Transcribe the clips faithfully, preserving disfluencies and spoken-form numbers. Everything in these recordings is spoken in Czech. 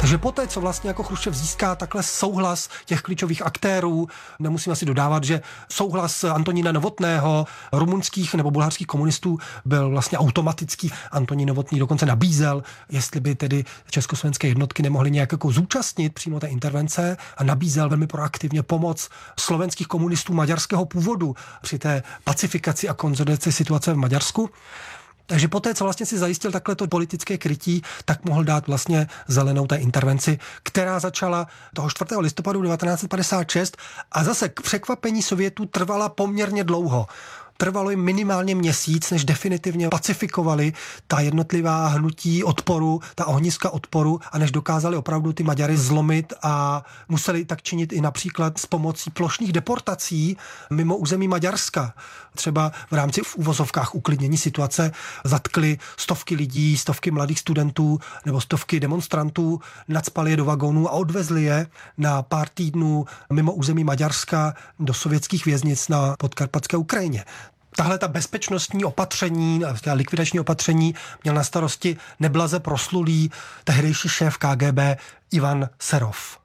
Takže poté, co vlastně jako Chruščev získá takhle souhlas těch klíčových aktérů, nemusím asi dodávat, že souhlas Antonína Novotného, rumunských nebo bulharských komunistů byl vlastně automatický. Antonín Novotný dokonce nabízel, jestli by tedy československé jednotky nemohly nějak jako zúčastnit přímo té intervence a nabízel velmi proaktivně pomoc slovenských komunistů maďarského původu při té pacifikaci a konsolidaci situace v Maďarsku. Takže poté, co vlastně si zajistil takhle to politické krytí, tak mohl dát vlastně zelenou té intervenci, která začala toho čtvrtého listopadu devatenáct set padesát šest a zase k překvapení Sovětů trvala poměrně dlouho. Trvalo jim minimálně měsíc, než definitivně pacifikovali ta jednotlivá hnutí odporu, ta ohniska odporu a než dokázali opravdu ty Maďary zlomit a museli tak činit i například s pomocí plošných deportací mimo území Maďarska. Třeba v rámci v uvozovkách uklidnění situace zatkli stovky lidí, stovky mladých studentů nebo stovky demonstrantů, nacpali je do vagónů a odvezli je na pár týdnů mimo území Maďarska do sovětských věznic na podkarpatské Ukrajině. Tahle ta bezpečnostní opatření, likvidační opatření měl na starosti neblaze proslulý tehdejší šéf K G B Ivan Serov.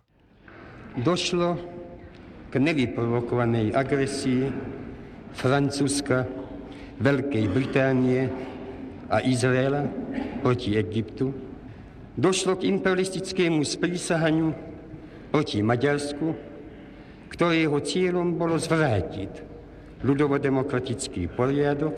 Došlo k nevyprovokované agresii Francouzska, Velké Británie a Izraela proti Egyptu. Došlo k imperialistickému sprísahaniu proti Maďarsku, ktorého cieľom bolo zvrátiť ľudovo-demokratický poriadok,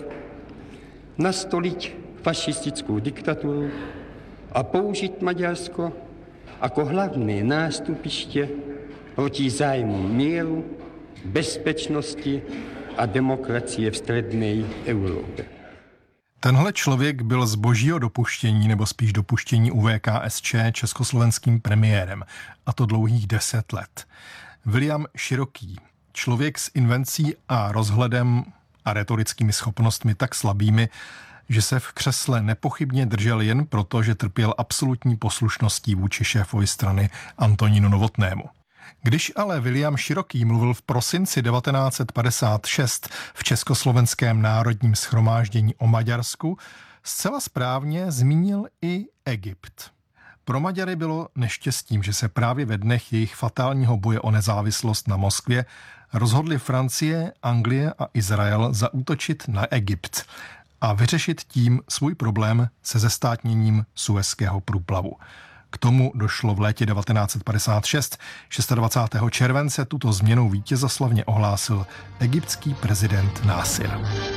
nastoliť fašistickú diktatúru a použiť Maďarsko ako hlavné nástupiště proti zájmům míru, bezpečnosti a demokracie v střední Evropě. Tenhle člověk byl z božího dopuštění, nebo spíš dopuštění U V K S Č československým premiérem, a to dlouhých deset let. William Široký, člověk s invencí a rozhledem a retorickými schopnostmi tak slabými, že se v křesle nepochybně držel jen proto, že trpěl absolutní poslušností vůči šéfovi strany Antonínu Novotnému. Když ale William Široký mluvil v prosinci devatenáct set padesát šest v Československém národním shromáždění o Maďarsku, zcela správně zmínil i Egypt. Pro Maďary bylo neštěstím, že se právě ve dnech jejich fatálního boje o nezávislost na Moskvě rozhodli Francie, Anglie a Izrael zaútočit na Egypt a vyřešit tím svůj problém se zestátněním Suezského průplavu. K tomu došlo v létě devatenáct set padesát šest. dvacátého šestého července tuto změnu vítězoslavně ohlásil egyptský prezident Nasir.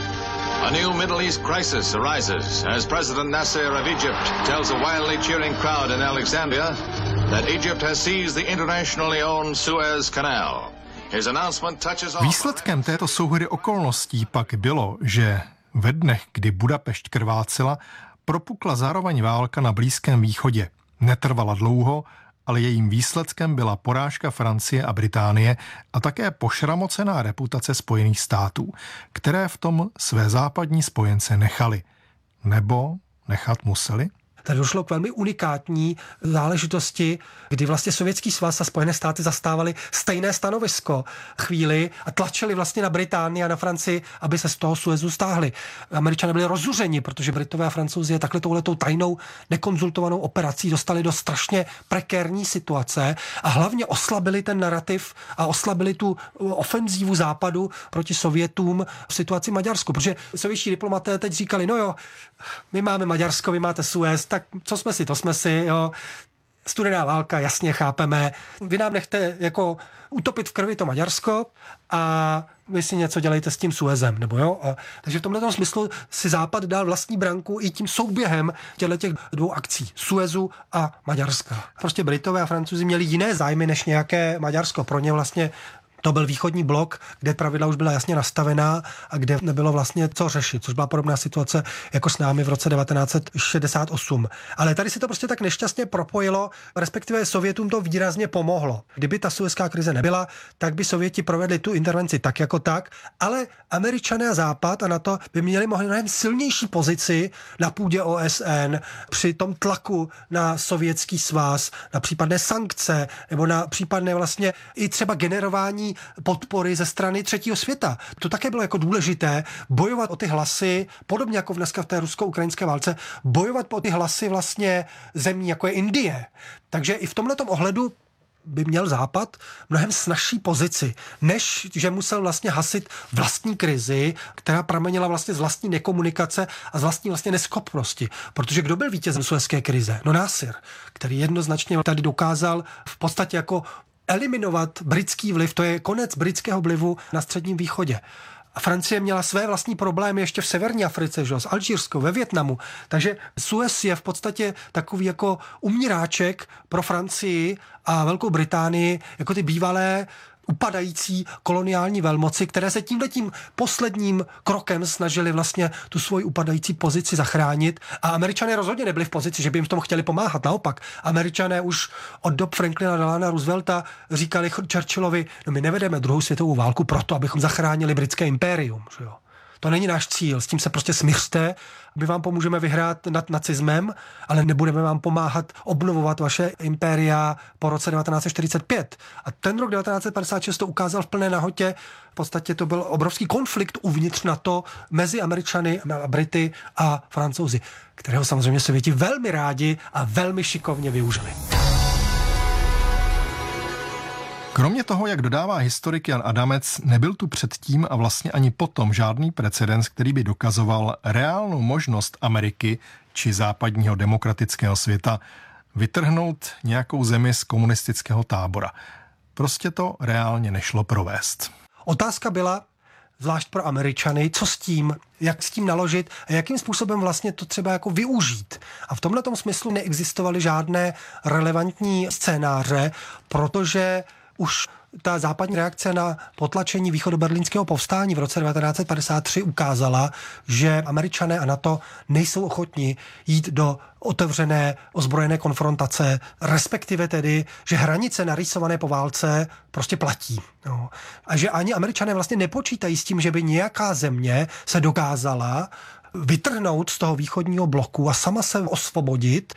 A new Middle East crisis arises as President Nasser of Egypt tells a wildly cheering crowd in Alexandria that Egypt has seized the internationally owned Suez Canal. His announcement touches on... Výsledkem této souhry okolností pak bylo, že ve dnech, kdy Budapešť krvácela, propukla zároveň válka na Blízkém východě. Netrvala dlouho, ale jejím výsledkem byla porážka Francie a Británie a také pošramocená reputace Spojených států, které v tom své západní spojence nechali. Nebo nechat museli? Tady došlo k velmi unikátní záležitosti, kdy vlastně Sovětský svaz a Spojené státy zastávaly stejné stanovisko chvíli a tlačili vlastně na Británii a na Francii, aby se z toho Suezu stáhli. Američané byli rozuřeni, protože Britové a Francouzi je takhle touhletou tajnou nekonzultovanou operací dostali do strašně prekérní situace a hlavně oslabili ten narrativ a oslabili tu ofenzívu západu proti Sovětům v situaci Maďarsku, protože sovětští diplomaté teď říkali, no jo, my máme Maďarsko, vy máte Suez, tak co jsme si, to jsme si, jo. Studená válka, jasně chápeme. Vy nám nechte jako utopit v krvi to Maďarsko a vy si něco dělejte s tím Suezem, nebo jo. A, takže v tomto smyslu si Západ dal vlastní branku i tím souběhem těch dvou akcí, Suezu a Maďarska. Prostě Britové a Francouzi měli jiné zájmy než nějaké Maďarsko. Pro ně vlastně to byl východní blok, kde pravidla už byla jasně nastavená a kde nebylo vlastně co řešit, což byla podobná situace jako s námi v roce devatenáct set šedesát osm. Ale tady se to prostě tak nešťastně propojilo, respektive Sovětům to výrazně pomohlo. Kdyby ta suezská krize nebyla, tak by Sověti provedli tu intervenci tak jako tak, ale Američané a Západ a NATO by měli mohli mnohem silnější pozici na půdě O S N při tom tlaku na Sovětský svaz, na případné sankce nebo na případné vlastně i třeba generování masivní podpory ze strany třetího světa. To také bylo jako důležité bojovat o ty hlasy, podobně jako dneska v té rusko-ukrajinské válce, bojovat o ty hlasy vlastně zemí, jako je Indie. Takže i v tomhletom ohledu by měl Západ mnohem snazší pozici, než že musel vlastně hasit vlastní krizi, která pramenila vlastně z vlastní nekomunikace a z vlastní vlastně neschopnosti. Protože kdo byl vítězem suezské krize? No Nasser, který jednoznačně tady dokázal v podstatě jako eliminovat britský vliv, to je konec britského vlivu na Středním východě. A Francie měla své vlastní problémy ještě v severní Africe, že? S Alžírskou, ve Vietnamu. Takže Suez je v podstatě takový jako umíráček pro Francii a Velkou Británii, jako ty bývalé upadající koloniální velmoci, které se tímhletím posledním krokem snažili vlastně tu svoji upadající pozici zachránit. A Američané rozhodně nebyli v pozici, že by jim v tom chtěli pomáhat. Naopak, Američané už od dob Franklina Delana Roosevelta říkali Churchillovi, no my nevedeme druhou světovou válku proto, abychom zachránili britské impérium. Že jo? To není náš cíl, s tím se prostě smiřte, my vám pomůžeme vyhrát nad nacismem, ale nebudeme vám pomáhat obnovovat vaše impéria po roce devatenáct set čtyřicet pět. A ten rok devatenáct set padesát šest to ukázal v plné nahotě. V podstatě to byl obrovský konflikt uvnitř NATO mezi Američany, Brity a Francouzi, kterého samozřejmě Sověti velmi rádi a velmi šikovně využili. Kromě toho, jak dodává historik Jan Adamec, nebyl tu předtím a vlastně ani potom žádný precedens, který by dokazoval reálnou možnost Ameriky či západního demokratického světa vytrhnout nějakou zemi z komunistického tábora. Prostě to reálně nešlo provést. Otázka byla, zvlášť pro Američany, co s tím, jak s tím naložit a jakým způsobem vlastně to třeba jako využít. A v tomhletom smyslu neexistovaly žádné relevantní scénáře, protože už ta západní reakce na potlačení východoberlínského povstání v roce devatenáct set padesát tři ukázala, že Američané a NATO nejsou ochotni jít do otevřené ozbrojené konfrontace, respektive tedy, že hranice narýsované po válce prostě platí. No. A že ani Američané vlastně nepočítají s tím, že by nějaká země se dokázala vytrhnout z toho východního bloku a sama se osvobodit,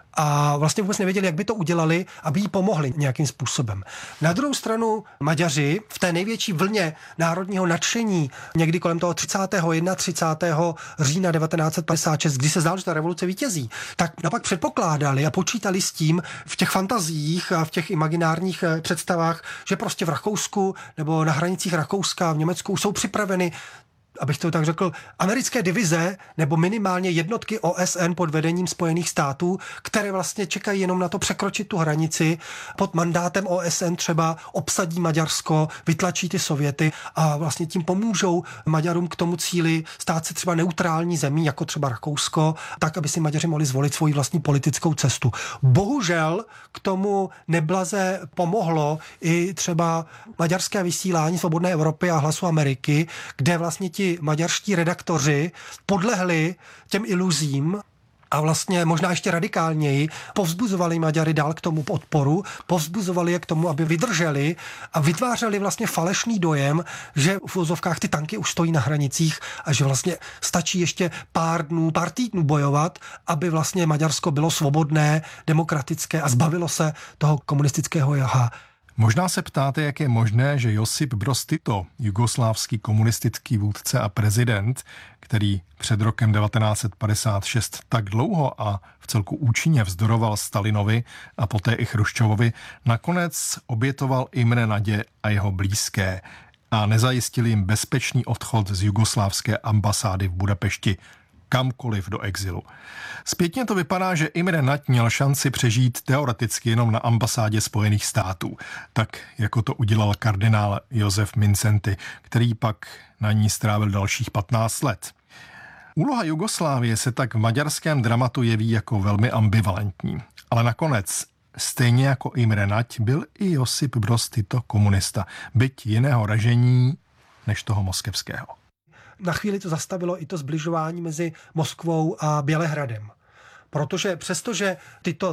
a vlastně vůbec nevěděli, jak by to udělali, aby jí pomohli nějakým způsobem. Na druhou stranu Maďaři v té největší vlně národního nadšení někdy kolem toho třicátého třicátého prvního října devatenáct set padesát šest, kdy se zdálo, že ta revoluce vítězí, tak napak předpokládali a počítali s tím v těch fantaziích a v těch imaginárních představách, že prostě v Rakousku nebo na hranicích Rakouska v Německu jsou připraveny, abych to tak řekl, americké divize nebo minimálně jednotky O S N pod vedením Spojených států, které vlastně čekají jenom na to překročit tu hranici, pod mandátem O S N třeba obsadí Maďarsko, vytlačí ty Sověty a vlastně tím pomůžou Maďarům k tomu cíli stát se třeba neutrální zemí, jako třeba Rakousko, tak, aby si Maďaři mohli zvolit svoji vlastní politickou cestu. Bohužel k tomu neblaze pomohlo i třeba maďarské vysílání Svobodné Evropy a Hlasu Ameriky, kde vlastně ti maďarští redaktoři podlehli těm iluzím a vlastně možná ještě radikálněji povzbuzovali Maďary dál k tomu odporu, povzbuzovali je k tomu, aby vydrželi a vytvářeli vlastně falešný dojem, že v uvozovkách ty tanky už stojí na hranicích a že vlastně stačí ještě pár dnů, pár týdnů bojovat, aby vlastně Maďarsko bylo svobodné, demokratické a zbavilo se toho komunistického jaha. Možná se ptáte, jak je možné, že Josip Broz Tito, jugoslávský komunistický vůdce a prezident, který před rokem devatenáct set padesát šest tak dlouho a v celku účinně vzdoroval Stalinovi a poté i Chruščovovi, nakonec obětoval Imre Nadě a jeho blízké a nezajistil jim bezpečný odchod z jugoslávské ambasády v Budapešti kamkoliv do exilu. Zpětně to vypadá, že Imre Nagy měl šanci přežít teoreticky jenom na ambasádě Spojených států, tak jako to udělal kardinál Josef Mindszenty, který pak na ní strávil dalších patnáct let. Úloha Jugoslávie se tak v maďarském dramatu jeví jako velmi ambivalentní, ale nakonec stejně jako Imre Nagy byl i Josip Broz Tito komunista, byť jiného ražení než toho moskevského. Na chvíli to zastavilo i to zbližování mezi Moskvou a Bělehradem. Protože přestože tyto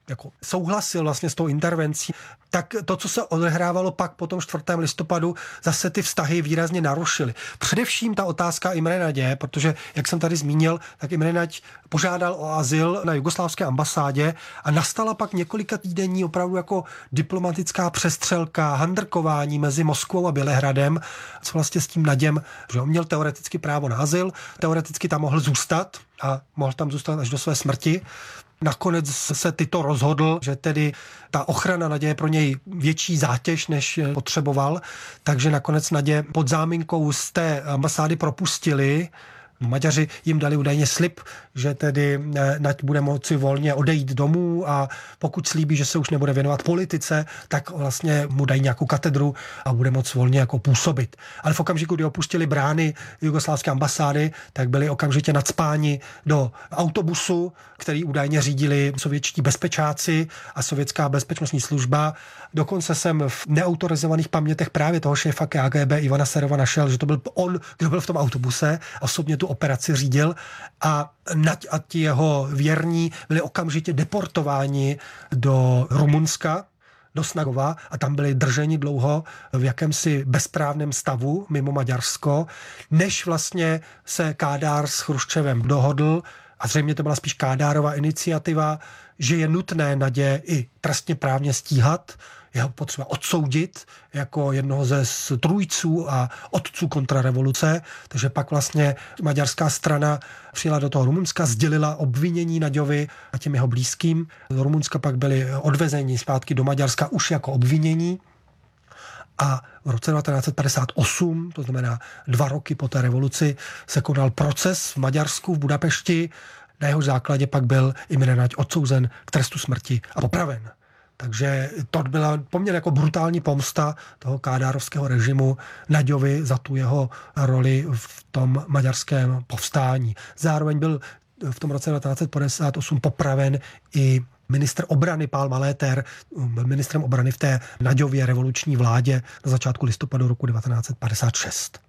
jako souhlasil vlastně s tou intervencí, tak to, co se odehrávalo pak po tom čtvrtém listopadu, zase ty vztahy výrazně narušily. Především ta otázka Imre Nadě, protože, jak jsem tady zmínil, tak Imre Nať požádal o azyl na jugoslávské ambasádě a nastala pak několika týdenní opravdu jako diplomatická přestřelka, handrkování mezi Moskvou a Bělehradem, co vlastně s tím Naděm, že on měl teoreticky právo na azyl, teoreticky tam mohl zůstat a mohl tam zůstat až do své smrti. Nakonec se Tito rozhodl, že tedy ta ochrana Nadě je pro něj větší zátěž, než potřeboval, takže nakonec Nadě pod záminkou z té ambasády propustili. Maďaři jim dali údajně slib, že tedy Nať bude moci volně odejít domů a pokud slíbí, že se už nebude věnovat politice, tak vlastně mu dají nějakou katedru a bude moc volně jako působit. Ale v okamžiku, kdy opustili brány jugoslávské ambasády, tak byli okamžitě nacpáni do autobusu, který údajně řídili sovětští bezpečáci a sovětská bezpečnostní služba. Dokonce jsem v neautorizovaných pamětech právě toho šéfa K G B Ivana Serova našel, že to byl on, kdo byl v tom autobuse, osobně tu operaci řídil a Nať a ti jeho věrní byli okamžitě deportováni do Rumunska, do Snagova a tam byli drženi dlouho v jakémsi bezprávném stavu mimo Maďarsko, než vlastně se Kádár s Chruščevem dohodl a zřejmě to byla spíš Kádárova iniciativa, že je nutné Nadě i trestně právně stíhat, je ho potřeba odsoudit jako jednoho ze strůjců a otců kontrarevoluce, takže pak vlastně maďarská strana přijela do toho Rumunska, sdělila obvinění Naďovi a těm jeho blízkým. Do Rumunska pak byli odvezeni zpátky do Maďarska už jako obvinění a v roce devatenáct set padesát osm, to znamená dva roky po té revoluci, se konal proces v Maďarsku v Budapešti, na jeho základě pak byl Imre Nať odsouzen k trestu smrti a popraven. Takže to byla poměrně jako brutální pomsta toho kádárovského režimu Naďovi za tu jeho roli v tom maďarském povstání. Zároveň byl v tom roce devatenáct set padesát osm popraven i ministr obrany Pál Maléter, byl ministrem obrany v té Naďově revoluční vládě na začátku listopadu roku devatenáct set padesát šest.